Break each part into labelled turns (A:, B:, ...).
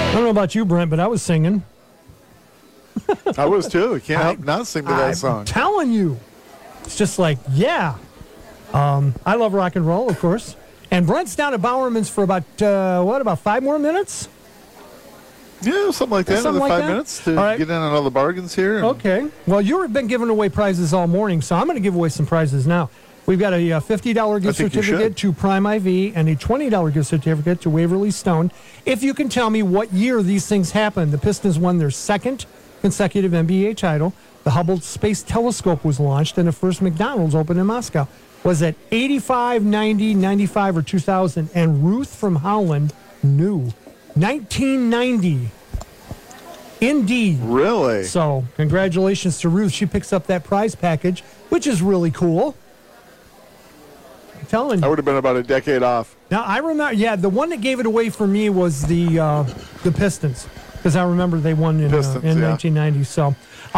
A: I don't know about you, Brent, but I was singing.
B: I was too. You can't help not sing to that song.
A: I'm telling you. It's just like, yeah. I love rock and roll, of course. And Brent's down at Bowerman's for about 5 more minutes?
B: Yeah, something like that.
A: Something
B: Another
A: like
B: 5
A: that?
B: minutes to
A: All right.
B: get in on all the bargains here.
A: Okay. Well, you've been giving away prizes all morning, so I'm going to give away some prizes now. We've got a $50 gift certificate to Prime IV and a $20 gift certificate to Waverly Stone. If you can tell me what year these things happened. The Pistons won their second consecutive NBA title. The Hubble Space Telescope was launched, and the first McDonald's opened in Moscow. Was it 85, 90, 95, or 2000? And Ruth from Holland knew. 1990. Indeed.
B: Really?
A: So, congratulations to Ruth. She picks up that prize package, which is really cool. I'm telling you.
B: I would have been about a decade off.
A: Now, I remember, the one that gave it away for me was the Pistons, because I remember they won in 1990. So,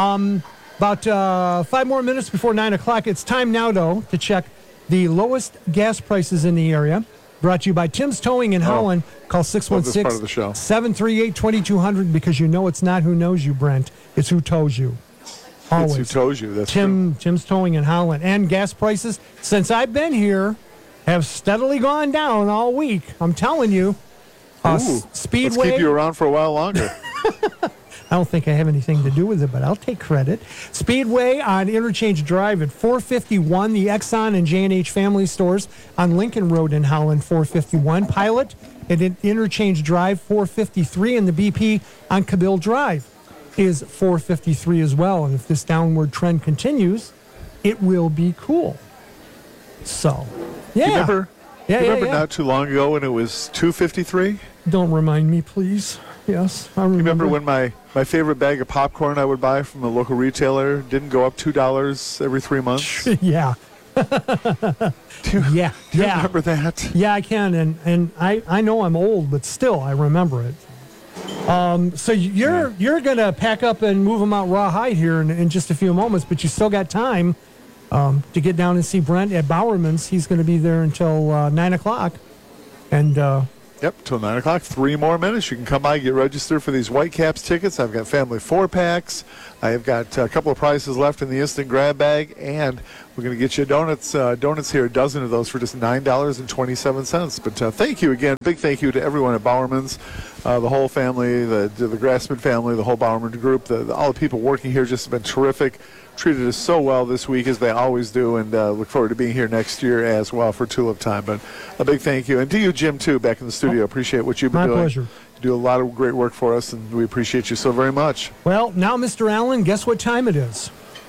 A: about 5 more minutes before 9 o'clock. It's time now, though, to check the lowest gas prices in the area. Brought to you by Tim's Towing in Holland. Call 616-738-2200 because you know it's not who knows you, Brent. It's who tows you. Always.
B: It's who tows you. That's
A: Tim's Towing in Holland. And gas prices, since I've been here, have steadily gone down all week. I'm telling you. Speedway.
B: Let's keep you around for a while longer.
A: I don't think I have anything to do with it, but I'll take credit. Speedway on Interchange Drive at 451, the Exxon and J&H family stores on Lincoln Road in Holland, 451. Pilot at Interchange Drive, 453, and the BP on Cabell Drive is 453 as well. And if this downward trend continues, it will be cool. So, yeah.
B: You remember not too long ago when it was 253?
A: Don't remind me, please. Yes, I remember.
B: You remember when my favorite bag of popcorn I would buy from the local retailer didn't go up $2 every 3 months?
A: Yeah.
B: Do you remember that?
A: Yeah, I can, and I know I'm old, but still I remember it. So you're gonna pack up and move them out rawhide here in just a few moments, but you still got time to get down and see Brent at Bowerman's. He's going to be there until 9 o'clock, and.
B: Yep, till 9 o'clock. 3 more minutes. You can come by and get registered for these Whitecaps tickets. I've got family 4-packs. I have got a couple of prizes left in the instant grab bag, and we're going to get you donuts here, a dozen of those for just $9.27. But thank you again. Big thank you to everyone at Bowerman's, the whole family, the Grassman family, the whole Bowerman group, all the people working here just have been terrific. Treated us so well this week, as they always do, and look forward to being here next year as well for Tulip Time. But a big thank you. And to you, Jim, too, back in the studio. Appreciate what you've been doing.
A: My pleasure.
B: You do a lot of great work for us, and we appreciate you so very much.
A: Well, now, Mr. Allen, guess what time it is?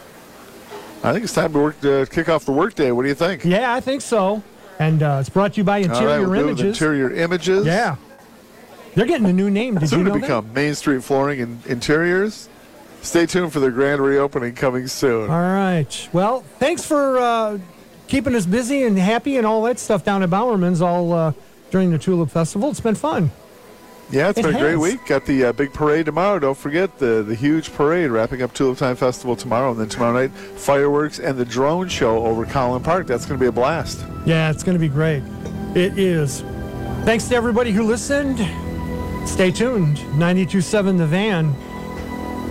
B: I think it's time to kick off the workday. What do you think?
A: Yeah, I think so. And it's brought to you by Interior Images.
B: Interior Images.
A: Yeah. They're getting a new name. Did you know that?
B: Soon to become Main Street Flooring and Interiors. Stay tuned for their grand reopening coming soon.
A: All right. Well, thanks for keeping us busy and happy and all that stuff down at Bowerman's all during the Tulip Festival. It's been fun.
B: Yeah, it's been a great week. Got the big parade tomorrow. Don't forget the huge parade wrapping up Tulip Time Festival tomorrow. And then tomorrow night, fireworks and the drone show over Collin Park. That's going to be a blast.
A: Yeah, it's going to be great. It is. Thanks to everybody who listened. Stay tuned. 92.7 The Van.